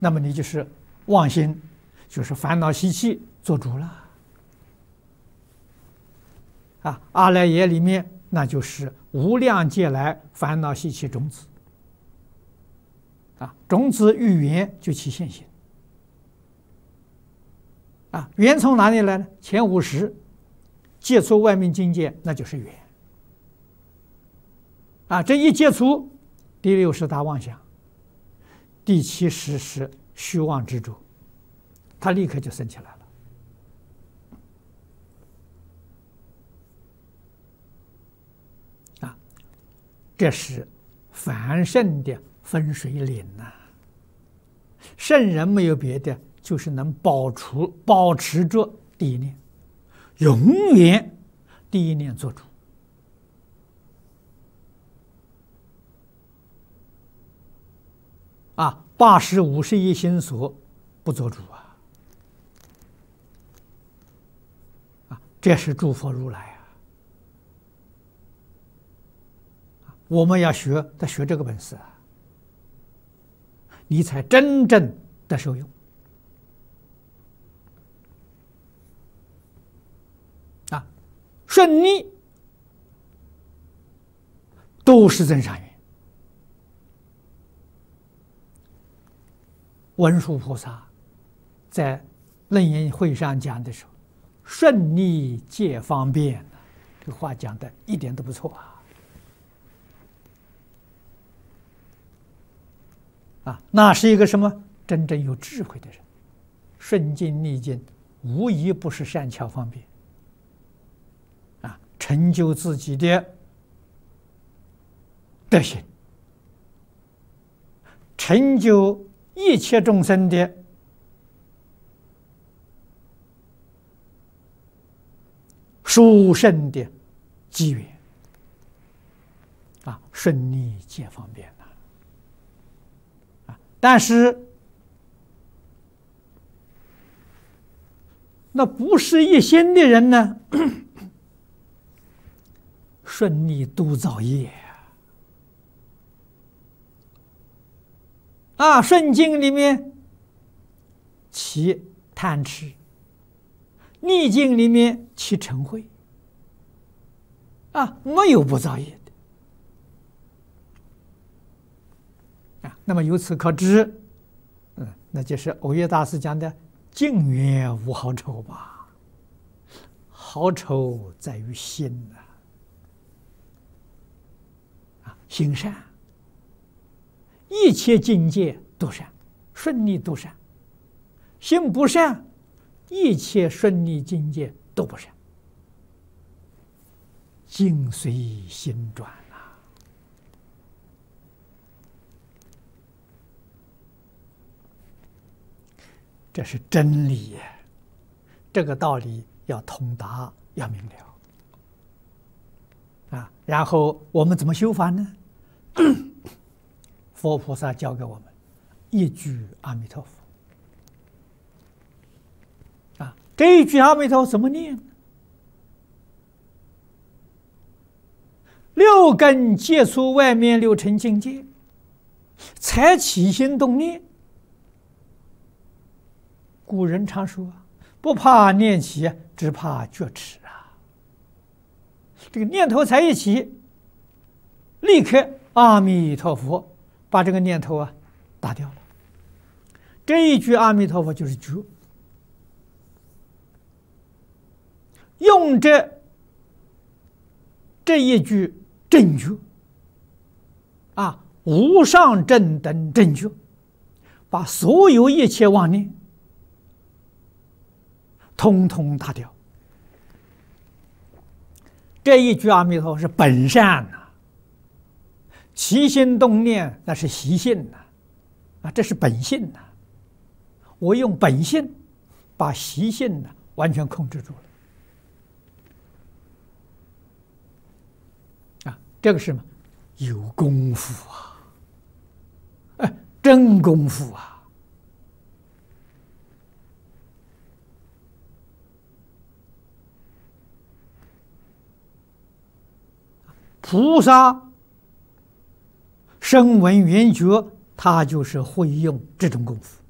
那么你就是妄心，就是烦恼习气做主了。阿赖耶里面那就是无量劫来烦恼习气种子。种子遇缘就起现行。缘从哪里来呢？前50接触外面境界，那就是缘。这一接触，第60大妄想，第70是虚妄执着，它立刻就生起来了。这是凡圣的分水岭呐。圣人没有别的，就是能保持着第一念，永远第一念做主。80、51心所不做主这是诸佛如来我们要学这个本事你才真正的受用顺逆都是增上缘。文殊菩萨在楞严会上讲的时候，顺逆皆方便，这个话讲的一点都不错那是一个什么真正有智慧的人，顺境逆境无疑不是善巧方便成就自己的德行，成就一切众生的殊胜的机缘顺逆皆方便但是那不是一心的人呢顺逆都造业顺境里面起贪痴，逆境里面起嗔恚没有不造业的那么由此可知那就是藕益大师讲的境缘无好丑吧，好丑在于心行善，一切境界都善，顺逆都善；心不善，一切顺逆境界都不善。境随心转这是真理这个道理要通达，要明了然后我们怎么修法呢？佛菩萨教给我们一句阿弥陀佛这一句阿弥陀佛怎么念呢？6根接触外面6尘境界，才起心动念。古人常说不怕念起，只怕觉迟这个念头才一起，立刻阿弥陀佛把这个念头打掉了。这一句阿弥陀佛就是觉，用这一句正觉无上正等正觉，把所有一切妄念通通打掉。这一句阿弥陀佛是本善起心动念那是习性这是本性我用本性把习性完全控制住了这个是什么？有功夫真功夫菩萨声闻缘觉，他就是会用这种功夫